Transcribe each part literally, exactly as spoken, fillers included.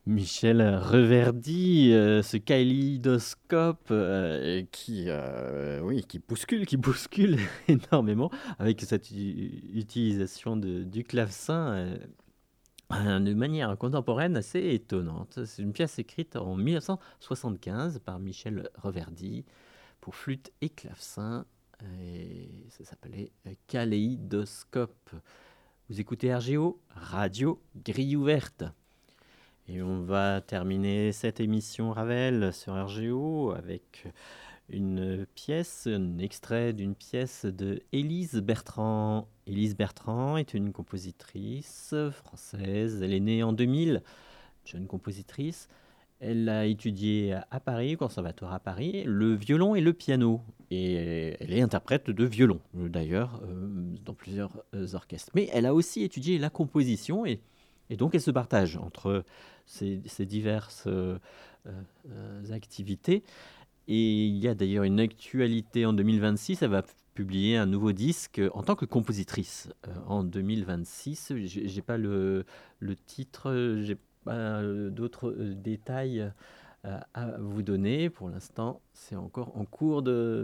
Michel Reverdy, euh, ce kaléidoscope euh, qui, euh, oui, qui bouscule, qui bouscule énormément avec cette u- utilisation de- du clavecin euh, euh, de manière contemporaine assez étonnante. C'est une pièce écrite en mille neuf cent soixante-quinze par Michel Reverdy pour flûte et clavecin. Et ça s'appelait euh, Kaléidoscope. Vous écoutez R G O, Radio Grille Ouverte. Et on va terminer cette émission Ravel sur R G O avec une pièce, un extrait d'une pièce de Élise Bertrand. Élise Bertrand est une compositrice française. Elle est née en deux mille, jeune compositrice. Elle a étudié à Paris, au conservatoire à Paris, le violon et le piano. Et elle est interprète de violon, euh, d'ailleurs, euh, dans plusieurs euh, orchestres. Mais elle a aussi étudié la composition et, et donc elle se partage entre ces, ces diverses euh, euh, activités. Et il y a d'ailleurs une actualité en deux mille vingt-six, elle va publier un nouveau disque en tant que compositrice euh, en deux mille vingt-six. J'ai j'ai pas le, le titre, j'ai pas euh, d'autres euh, détails euh, à vous donner. Pour l'instant, c'est encore en cours de,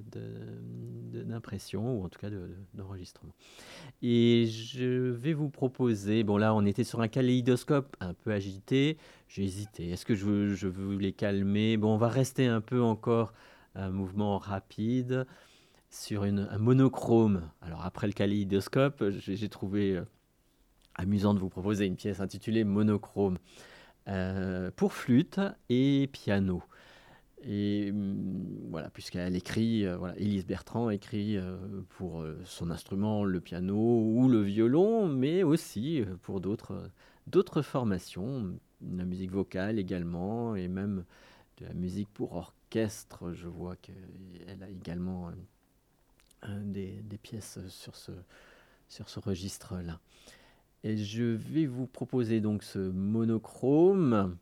de- de- d'impression ou en tout cas de- de- d'enregistrement. Et je vais vous proposer, bon là on était sur un kaléidoscope un peu agité, j'ai hésité, est-ce que je veux, je veux les calmer? Bon, on va rester un peu encore un mouvement rapide sur une, un monochrome. Alors après le kaléidoscope, j'ai j'ai trouvé euh, amusant de vous proposer une pièce intitulée Monochrome euh, pour flûte et piano. Et hum, voilà, puisqu'elle écrit, euh, voilà, Élise Bertrand écrit euh, pour euh, son instrument, le piano ou le violon, mais aussi euh, pour d'autres, euh, d'autres formations, la musique vocale également, et même de la musique pour orchestre. Je vois qu'elle a également euh, un des, des pièces sur ce, sur ce registre-là. Et je vais vous proposer donc ce monochrome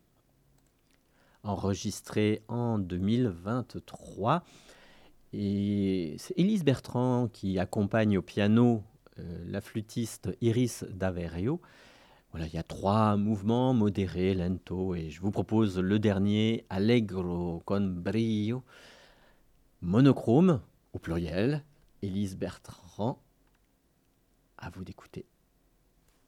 enregistré en deux mille vingt-trois. Et c'est Élise Bertrand qui accompagne au piano euh, la flûtiste Iris Daverio. Voilà, il y a trois mouvements, modéré, lento, et je vous propose le dernier, Allegro con brio, monochrome, au pluriel, Élise Bertrand. À vous d'écouter.